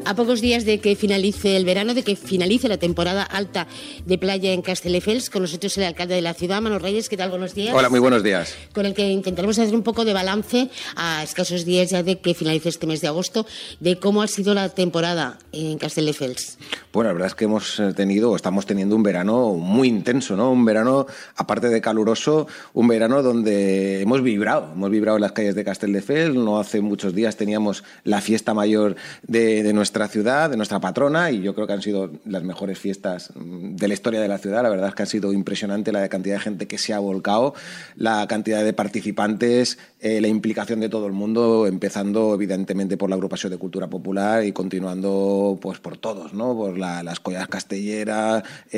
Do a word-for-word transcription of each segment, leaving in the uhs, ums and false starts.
A pocos días de que finalice el verano, de que finalice la temporada alta de playa en Castelldefels, con nosotros el alcalde de la ciudad, Manu Reyes. ¿Qué tal? Buenos días. Hola, muy buenos días. Con el que intentaremos hacer un poco de balance a escasos días ya de que finalice este mes de agosto, de cómo ha sido la temporada en Castelldefels. Bueno, la verdad es que hemos tenido, o estamos teniendo un verano muy intenso, ¿no? Un verano, aparte de caluroso, un verano donde hemos vibrado, hemos vibrado en las calles de Castelldefels. No hace muchos días teníamos la fiesta mayor de, de nuestra ciudad, de nuestra patrona, y yo creo que han sido las mejores fiestas de la historia de la ciudad. La verdad es que ha sido impresionante la cantidad de gente que se ha volcado, la cantidad de participantes, eh, la implicación de todo el mundo, empezando evidentemente por la agrupación de cultura popular y continuando pues por todos, ¿no? Por la, las collas castelleras,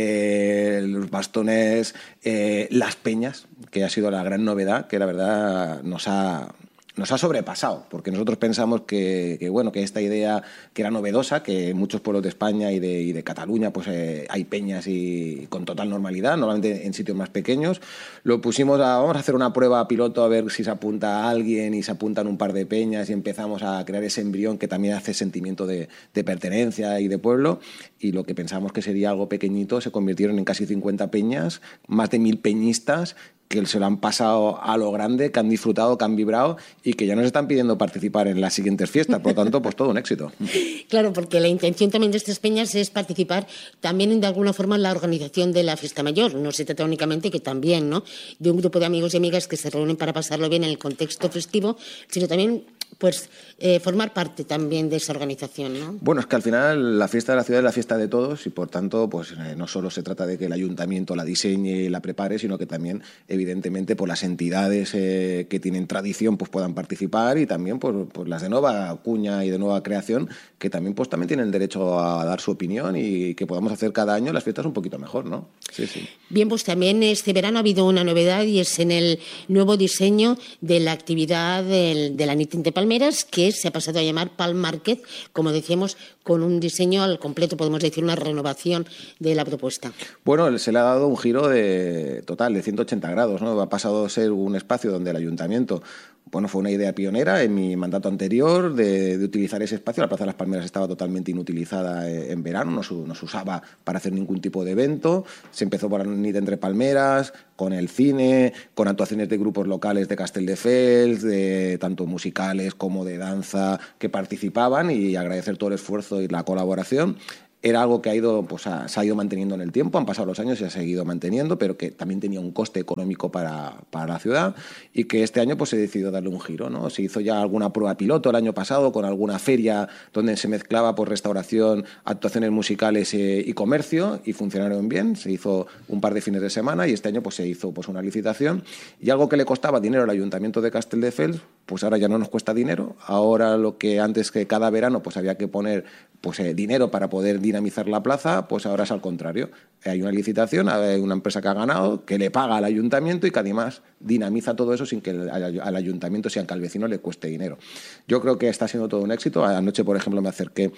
eh, los bastones, eh, las peñas, que ha sido la gran novedad, que la verdad nos ha nos ha sobrepasado, porque nosotros pensamos que, que bueno, que esta idea que era novedosa, que en muchos pueblos de España y de, y de Cataluña pues eh, hay peñas y con total normalidad, normalmente en sitios más pequeños. Lo pusimos a, vamos a hacer una prueba piloto a ver si se apunta a alguien, y se apuntan un par de peñas y empezamos a crear ese embrión que también hace sentimiento de, de pertenencia y de pueblo, y lo que pensamos que sería algo pequeñito se convirtieron en casi cincuenta peñas, más de mil peñistas que se lo han pasado a lo grande, que han disfrutado, que han vibrado y que ya nos están pidiendo participar en las siguientes fiestas. Por lo tanto, pues todo un éxito. Claro, porque la intención también de estas peñas es participar también de alguna forma en la organización de la fiesta mayor. No se trata únicamente que también, ¿no?, de un grupo de amigos y amigas que se reúnen para pasarlo bien en el contexto festivo, sino también pues eh, formar parte también de esa organización, ¿no? Bueno, es que al final la fiesta de la ciudad es la fiesta de todos y por tanto pues eh, no solo se trata de que el ayuntamiento la diseñe y la prepare, sino que también evidentemente por las entidades eh, que tienen tradición pues puedan participar, y también por, por las de nueva cuña y de nueva creación, que también pues también tienen derecho a dar su opinión, y que podamos hacer cada año las fiestas un poquito mejor, ¿no? Sí, sí. Bien, pues también este verano ha habido una novedad, y es en el nuevo diseño de la actividad del, de la Nit de Palmeras, que se ha pasado a llamar Palm Market, como decíamos, con un diseño al completo, podemos decir una renovación de la propuesta. Bueno, se le ha dado un giro de total de ciento ochenta grados, ¿no? Ha pasado a ser un espacio donde el ayuntamiento, bueno, fue una idea pionera en mi mandato anterior de, de utilizar ese espacio. La Plaza de las Palmeras estaba totalmente inutilizada en verano, no se, no se usaba para hacer ningún tipo de evento. Se empezó por la Nit entre Palmeras, con el cine, con actuaciones de grupos locales de Castelldefels, de tanto musicales como de danza, que participaban, y agradecer todo el esfuerzo y la colaboración. Era algo que ha ido, pues, ha, se ha ido manteniendo en el tiempo, han pasado los años y se ha seguido manteniendo, pero que también tenía un coste económico para, para la ciudad, y que este año pues, se decidió darle un giro, ¿no? Se hizo ya alguna prueba piloto el año pasado con alguna feria donde se mezclaba por restauración, actuaciones musicales eh, y comercio, y funcionaron bien. Se hizo un par de fines de semana y este año pues, se hizo pues, una licitación, y algo que le costaba dinero al Ayuntamiento de Castelldefels, pues ahora ya no nos cuesta dinero. Ahora lo que antes, que cada verano pues había que poner pues eh, dinero para poder dinamizar la plaza, pues ahora es al contrario. Hay una licitación, hay una empresa que ha ganado, que le paga al ayuntamiento y que además dinamiza todo eso sin que el, al, al ayuntamiento, si al vecino, le cueste dinero. Yo creo que está siendo todo un éxito. Anoche, por ejemplo, me acerqué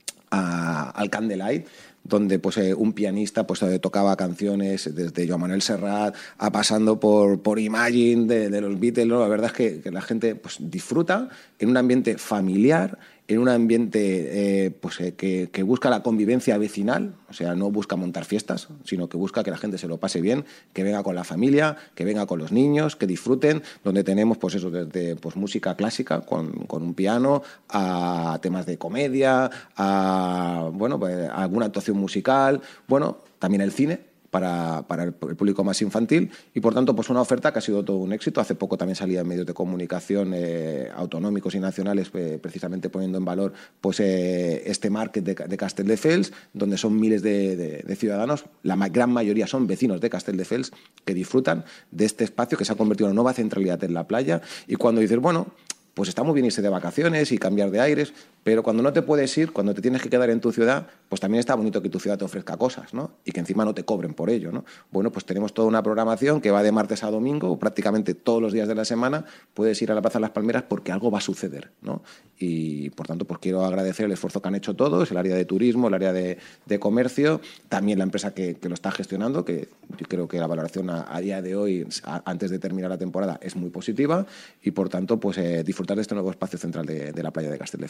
a, al Candlelight, donde pues eh, un pianista pues eh, tocaba canciones desde Joan Manuel Serrat a pasando por, por Imagine de, de los Beatles, ¿no? La verdad es que, que la gente pues disfruta en un ambiente familiar, en un ambiente eh, pues, eh, que, que busca la convivencia vecinal, o sea, no busca montar fiestas, sino que busca que la gente se lo pase bien, que venga con la familia, que venga con los niños, que disfruten, donde tenemos pues eso, desde pues, música clásica con, con un piano, a temas de comedia, a, bueno, pues, a alguna actuación musical, bueno, también el cine para, para el público más infantil, y por tanto pues una oferta que ha sido todo un éxito. Hace poco también salía en medios de comunicación eh, autonómicos y nacionales eh, precisamente poniendo en valor pues eh, este market de, de Castelldefels, donde son miles de, de, de ciudadanos, la ma gran mayoría son vecinos de Castelldefels, que disfrutan de este espacio que se ha convertido en una nueva centralidad en la playa. Y cuando dices, bueno, pues está muy bien irse de vacaciones y cambiar de aires, pero cuando no te puedes ir, cuando te tienes que quedar en tu ciudad, pues también está bonito que tu ciudad te ofrezca cosas, ¿no? Y que encima no te cobren por ello, ¿no? Bueno, pues tenemos toda una programación que va de martes a domingo, prácticamente todos los días de la semana puedes ir a la Plaza de las Palmeras porque algo va a suceder, ¿no? Y por tanto, pues quiero agradecer el esfuerzo que han hecho todos, el área de turismo, el área de, de comercio, también la empresa que, que lo está gestionando, que yo creo que la valoración a, a día de hoy, a, antes de terminar la temporada, es muy positiva, y por tanto, pues eh, disfrutar de este nuevo espacio central de, de la playa de Castelldefels.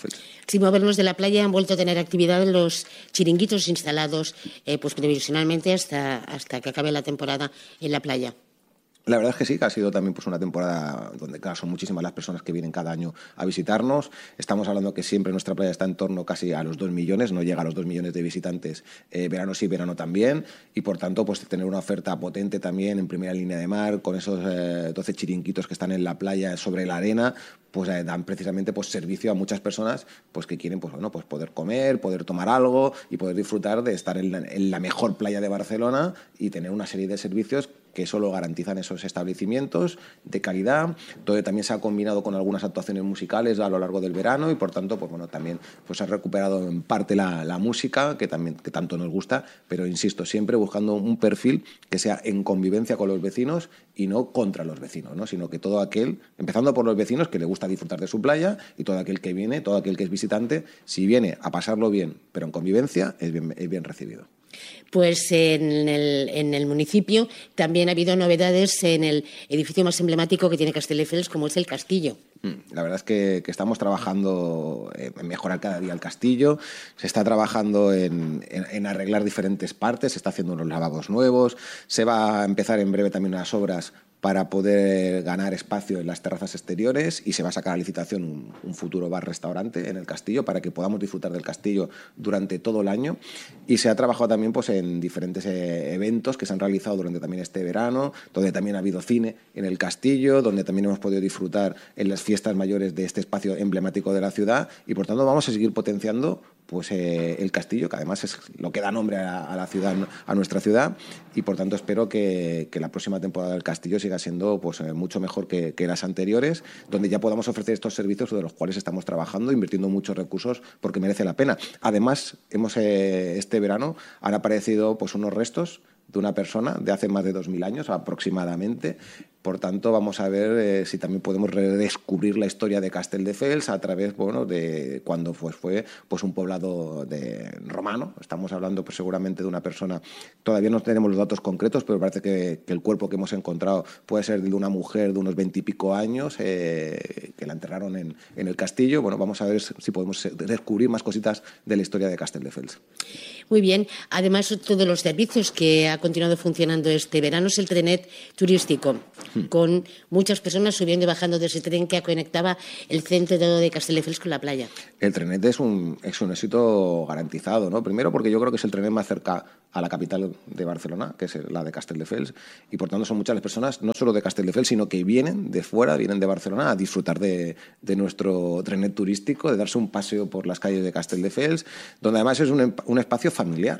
sin movernos de la playa, han vuelto a tener actividad en los chiringuitos instalados eh, pues previsionalmente hasta, hasta que acabe la temporada en la playa. La verdad es que sí, que ha sido también pues, una temporada donde, claro, son muchísimas las personas que vienen cada año a visitarnos. Estamos hablando que siempre nuestra playa está en torno casi a los dos millones, no llega a los dos millones de visitantes, eh, verano sí, verano también, y por tanto pues tener una oferta potente también en primera línea de mar, con esos eh, doce chiringuitos que están en la playa sobre la arena, pues eh, dan precisamente pues, servicio a muchas personas pues, que quieren pues, bueno, pues, poder comer, poder tomar algo y poder disfrutar de estar en la, en la mejor playa de Barcelona y tener una serie de servicios que eso lo garantizan esos establecimientos de calidad. Todo también se ha combinado con algunas actuaciones musicales a lo largo del verano y por tanto pues bueno, también pues ha recuperado en parte la, la música que también que tanto nos gusta, pero insisto, siempre buscando un perfil que sea en convivencia con los vecinos y no contra los vecinos, ¿no? Sino que todo aquel, empezando por los vecinos que le gusta disfrutar de su playa, y todo aquel que viene, todo aquel que es visitante, si viene a pasarlo bien, pero en convivencia, es bien, es bien recibido. Pues en el, en el municipio también ha habido novedades en el edificio más emblemático que tiene Castelldefels, como es el Castillo. La verdad es que, que estamos trabajando en mejorar cada día el castillo, se está trabajando en, en, en arreglar diferentes partes, se está haciendo unos lavabos nuevos, se va a empezar en breve también unas obras para poder ganar espacio en las terrazas exteriores y se va a sacar a licitación un, un futuro bar-restaurante en el castillo para que podamos disfrutar del castillo durante todo el año. Y se ha trabajado también pues, en diferentes eh, eventos que se han realizado durante también este verano, donde también ha habido cine en el castillo, donde también hemos podido disfrutar en las fiestas mayores de este espacio emblemático de la ciudad y por tanto vamos a seguir potenciando pues eh, el castillo, que además es lo que da nombre a, a la ciudad, a nuestra ciudad, y por tanto espero que, que la próxima temporada del castillo siga siendo pues, eh, mucho mejor que, que las anteriores, donde ya podamos ofrecer estos servicios de los cuales estamos trabajando, invirtiendo muchos recursos porque merece la pena. Además, hemos eh, este verano han aparecido pues, unos restos de una persona de hace más de dos mil años aproximadamente. Por tanto, vamos a ver eh, si también podemos redescubrir la historia de Castelldefels a través, bueno, de cuando pues, fue pues, un poblado de romano. Estamos hablando pues, seguramente de una persona, todavía no tenemos los datos concretos, pero parece que, que el cuerpo que hemos encontrado puede ser de una mujer de unos veintipico años eh, que la enterraron en, en el castillo. Bueno, vamos a ver si podemos descubrir más cositas de la historia de Castelldefels. Muy bien. Además, otro de los servicios que ha continuado funcionando este verano es el trenet turístico, con muchas personas subiendo y bajando de ese tren que conectaba el centro de Castelldefels con la playa. El trenet es un, es un éxito garantizado, ¿no? Primero porque yo creo que es el trenet más cerca a la capital de Barcelona, que es la de Castelldefels, y por tanto son muchas las personas, no solo de Castelldefels, sino que vienen de fuera, vienen de Barcelona a disfrutar de, de nuestro trenet turístico, de darse un paseo por las calles de Castelldefels, donde además es un, un espacio familiar.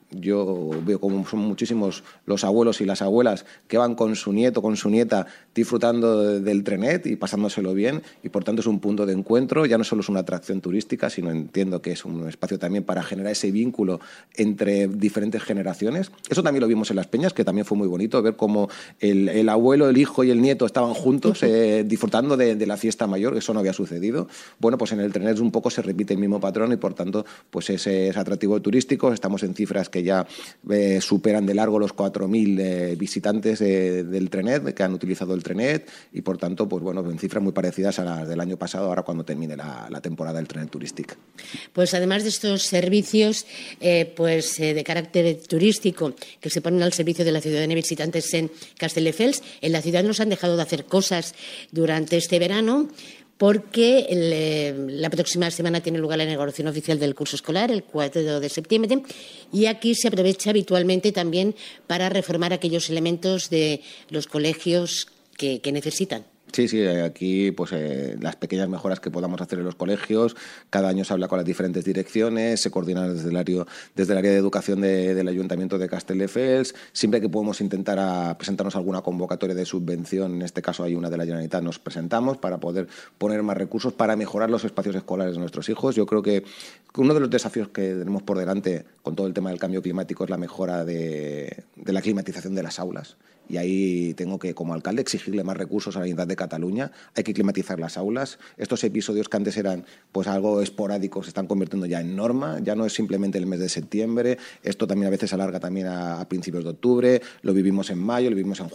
Yo veo como son muchísimos los abuelos y las abuelas que van con su nieto, con su nieta, disfrutando del trenet y pasándoselo bien, y por tanto es un punto de encuentro, ya no solo es una atracción turística, sino entiendo que es un espacio también para generar ese vínculo entre diferentes generaciones. Eso también lo vimos en Las Peñas, que también fue muy bonito, ver cómo el, el abuelo, el hijo y el nieto estaban juntos eh, disfrutando de, de la fiesta mayor, eso no había sucedido. Bueno, pues en el trenet un poco se repite el mismo patrón y por tanto pues ese es atractivo turístico, estamos en cifras que ya eh, superan de largo los cuatro mil eh, visitantes eh, del trenet, que han utilizado el trenet y por tanto, pues bueno, en cifras muy parecidas a las del año pasado, ahora cuando termine la, la temporada del trenet turístico. Pues además de estos servicios eh, pues eh, de carácter turístico que se ponen al servicio de la ciudadanía y visitantes en Castelldefels, en la ciudad nos han dejado de hacer cosas durante este verano, porque el, eh, la próxima semana tiene lugar la inauguración oficial del curso escolar, el cuatro de septiembre, y aquí se aprovecha habitualmente también para reformar aquellos elementos de los colegios que, que necesitan. Sí, sí, aquí pues eh, las pequeñas mejoras que podamos hacer en los colegios, cada año se habla con las diferentes direcciones, se coordina desde el área, desde el área de educación de, del Ayuntamiento de Castelldefels, siempre que podemos intentar a presentarnos alguna convocatoria de subvención, en este caso hay una de la Generalitat, nos presentamos para poder poner más recursos para mejorar los espacios escolares de nuestros hijos. Yo creo que uno de los desafíos que tenemos por delante con todo el tema del cambio climático es la mejora de, de la climatización de las aulas. Y ahí tengo que, como alcalde, exigirle más recursos a la Generalitat de Cataluña. Hay que climatizar las aulas. Estos episodios que antes eran pues algo esporádicos se están convirtiendo ya en norma. Ya no es simplemente el mes de septiembre. Esto también a veces se alarga también a, a principios de octubre. Lo vivimos en mayo, lo vivimos en junio.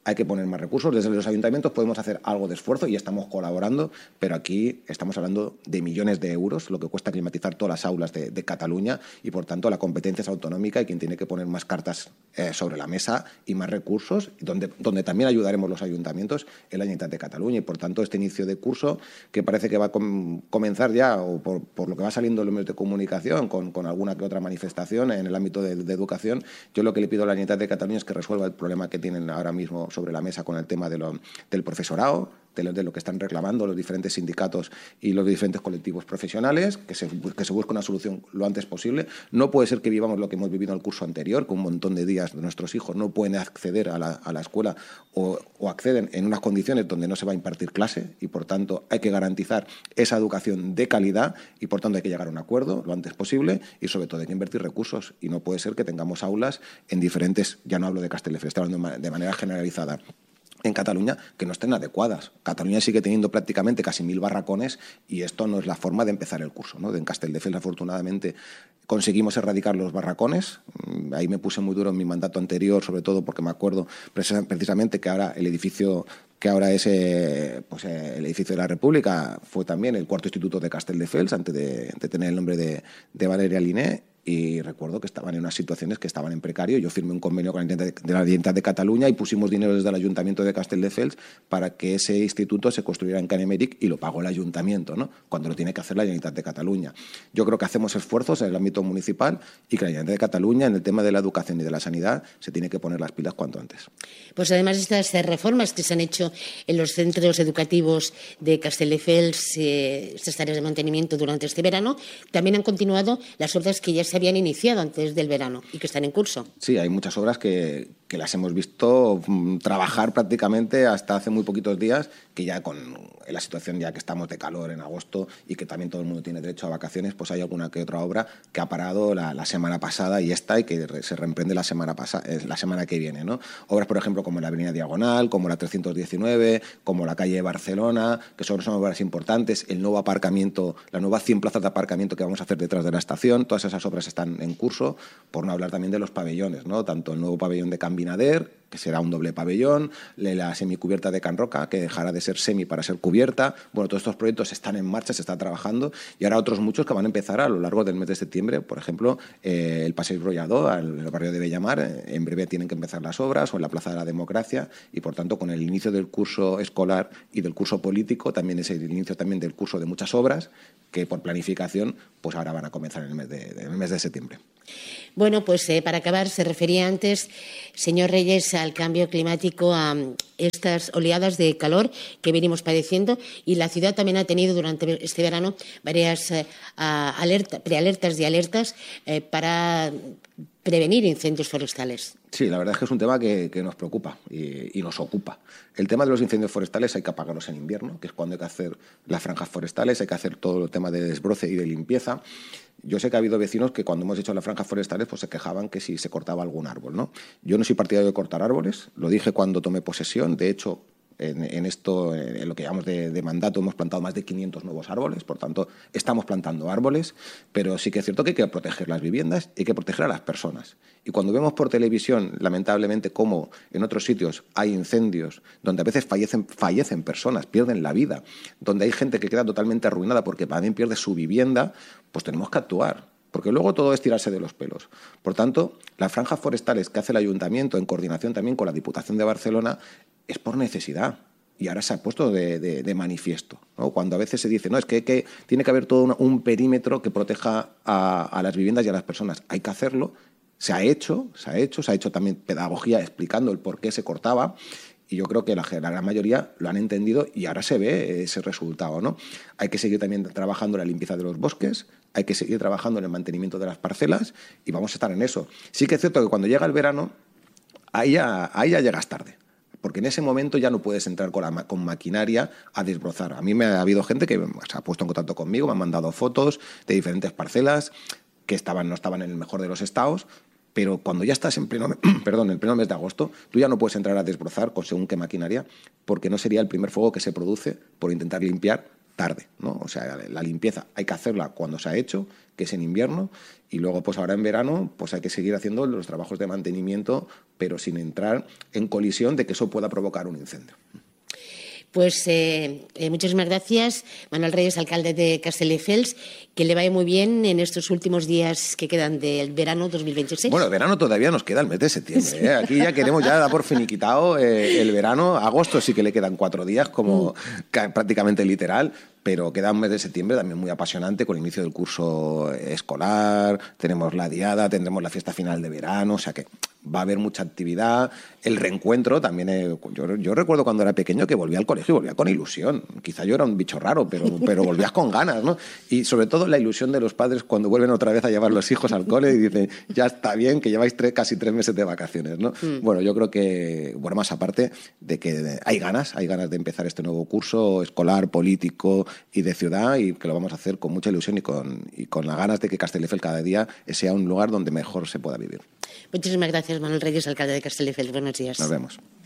hay que poner más recursos. Desde los ayuntamientos podemos hacer algo de esfuerzo y estamos colaborando, pero aquí estamos hablando de millones de euros, lo que cuesta climatizar todas las aulas de, de Cataluña, y por tanto la competencia es autonómica y quien tiene que poner más cartas eh, sobre la mesa y más recursos, donde, donde también ayudaremos los ayuntamientos, es la Generalitat de Cataluña. Y por tanto este inicio de curso, que parece que va a com comenzar ya, o por, por lo que va saliendo en los medios de comunicación, con, con alguna que otra manifestación en el ámbito de, de educación, yo lo que le pido a la Generalitat de Cataluña es que resuelva el problema que tienen ahora mismo sobre la mesa con el tema de lo, del profesorado, de lo, de lo que están reclamando los diferentes sindicatos y los diferentes colectivos profesionales, que se, que se busque una solución lo antes posible. No puede ser que vivamos lo que hemos vivido en el curso anterior, que un montón de días de nuestros hijos no pueden acceder a la, a la escuela o, o acceden en unas condiciones donde no se va a impartir clase, y por tanto hay que garantizar esa educación de calidad, y por tanto hay que llegar a un acuerdo lo antes posible, y sobre todo hay que invertir recursos, y no puede ser que tengamos aulas en diferentes, ya no hablo de Castelldefels, estoy hablando de manera generalizada, en Cataluña, que no estén adecuadas. Cataluña sigue teniendo prácticamente casi mil barracones, y esto no es la forma de empezar el curso, ¿no? En Castelldefels, afortunadamente, conseguimos erradicar los barracones. Ahí me puse muy duro en mi mandato anterior, sobre todo porque me acuerdo precisamente que ahora el edificio que ahora es eh, pues, eh, el edificio de la República fue también el cuarto instituto de Castelldefels, antes de, de tener el nombre de, de Valeria Liné. Y recuerdo que estaban en unas situaciones que estaban en precario. Yo firmé un convenio con la Generalitat de, la Generalitat de Cataluña y pusimos dinero desde el Ayuntamiento de Castelldefels para que ese instituto se construyera en Canemeric, y lo pagó el Ayuntamiento, ¿no? Cuando lo tiene que hacer la Generalitat de Cataluña. Yo creo que hacemos esfuerzos en el ámbito municipal, y que la Generalitat de Cataluña, en el tema de la educación y de la sanidad, se tiene que poner las pilas cuanto antes. Pues además estas reformas que se han hecho en los centros educativos de Castelldefels, eh, estas tareas de mantenimiento durante este verano, también han continuado las obras que ya se habían iniciado antes del verano y que están en curso. Sí, hay muchas obras que, que las hemos visto trabajar prácticamente hasta hace muy poquitos días, que ya con la situación ya que estamos de calor en agosto y que también todo el mundo tiene derecho a vacaciones, pues hay alguna que otra obra que ha parado la, la semana pasada y esta, y que se reemprende la semana pasada, la semana que viene, ¿no? Obras, por ejemplo, como la Avenida Diagonal, como la trescientos diecinueve, como la calle de Barcelona, que son, son obras importantes, el nuevo aparcamiento, las nuevas cien plazas de aparcamiento que vamos a hacer detrás de la estación, todas esas obras están en curso, por no hablar también de los pabellones, ¿no? Tanto el nuevo pabellón de Can Binader, que será un doble pabellón, la semicubierta de Can Roca, que dejará de ser semi para ser cubierta. Bueno, todos estos proyectos están en marcha, se está trabajando, y ahora otros muchos que van a empezar a lo largo del mes de septiembre. Por ejemplo, eh, el Passeig Brollador, en el barrio de Bellamar, eh, en breve tienen que empezar las obras, o en la Plaza de la Democracia, y por tanto, con el inicio del curso escolar y del curso político, también es el inicio también del curso de muchas obras que por planificación pues ahora van a comenzar en el mes de, en el mes de septiembre. Bueno, pues eh, para acabar, se refería antes, señor Reyes, al cambio climático, a estas oleadas de calor que venimos padeciendo, y la ciudad también ha tenido durante este verano varias eh, alerta, prealertas y alertas eh, para prevenir incendios forestales. Sí, la verdad es que es un tema que, que nos preocupa y, y nos ocupa. El tema de los incendios forestales hay que apagarlos en invierno, que es cuando hay que hacer las franjas forestales, hay que hacer todo el tema de desbroce y de limpieza. Yo sé que ha habido vecinos que cuando hemos hecho las franjas forestales pues se quejaban que si se cortaba algún árbol, ¿no? Yo no soy partidario de cortar árboles, lo dije cuando tomé posesión. De hecho, en, en esto, en lo que llamamos de, de mandato, hemos plantado más de quinientos nuevos árboles, por tanto, estamos plantando árboles, pero sí que es cierto que hay que proteger las viviendas y hay que proteger a las personas. Y cuando vemos por televisión, lamentablemente, cómo en otros sitios hay incendios donde a veces fallecen, fallecen personas, pierden la vida, donde hay gente que queda totalmente arruinada porque también pierde su vivienda, pues tenemos que actuar, porque luego todo es tirarse de los pelos. Por tanto, las franjas forestales que hace el Ayuntamiento, en coordinación también con la Diputación de Barcelona, es por necesidad. Y ahora se ha puesto de, de, de manifiesto, ¿no? Cuando a veces se dice, no, es que, que tiene que haber todo un, un perímetro que proteja a, a las viviendas y a las personas. Hay que hacerlo. Se ha hecho, se ha hecho, se ha hecho también pedagogía explicando el por qué se cortaba, y yo creo que la, la gran mayoría lo han entendido y ahora se ve ese resultado, ¿no? Hay que seguir también trabajando en la limpieza de los bosques, hay que seguir trabajando en el mantenimiento de las parcelas, y vamos a estar en eso. Sí que es cierto que cuando llega el verano, ahí ya, ahí ya llegas tarde, porque en ese momento ya no puedes entrar con, la, con maquinaria a desbrozar. A mí me ha habido gente que se ha puesto en contacto conmigo, me han mandado fotos de diferentes parcelas que estaban, no estaban en el mejor de los estados, pero cuando ya estás en pleno, perdón, en pleno mes de agosto, tú ya no puedes entrar a desbrozar con según qué maquinaria, porque no sería el primer fuego que se produce por intentar limpiar tarde, ¿no? O sea, la limpieza hay que hacerla cuando se ha hecho, que es en invierno, y luego pues ahora en verano pues hay que seguir haciendo los trabajos de mantenimiento, pero sin entrar en colisión de que eso pueda provocar un incendio. Pues eh, eh, muchísimas gracias, Manuel Reyes, alcalde de Castelldefels, que le vaya muy bien en estos últimos días que quedan del verano dos mil veintiséis. Bueno, el verano todavía nos queda el mes de septiembre, ¿eh? Aquí ya queremos, ya da por finiquitado eh, el verano. Agosto sí que le quedan cuatro días, como mm. prácticamente literal, pero queda un mes de septiembre también muy apasionante con el inicio del curso escolar, tenemos la diada, tendremos la fiesta final de verano, o sea que va a haber mucha actividad. El reencuentro también, eh, yo, yo recuerdo cuando era pequeño que volvía al colegio y volvía con ilusión. Quizá yo era un bicho raro, pero, pero volvías con ganas, ¿no? Y sobre todo la ilusión de los padres cuando vuelven otra vez a llevar los hijos al cole y dicen, ya está bien, que lleváis tres, casi tres meses de vacaciones, ¿no? Mm. Bueno, yo creo que, bueno, más aparte de que hay ganas, hay ganas de empezar este nuevo curso escolar, político y de ciudad, y que lo vamos a hacer con mucha ilusión y con, y con las ganas de que Castelldefels cada día sea un lugar donde mejor se pueda vivir. Muchísimas gracias, Manuel Reyes, alcalde de Castelldefels. Buenos días. Nos vemos.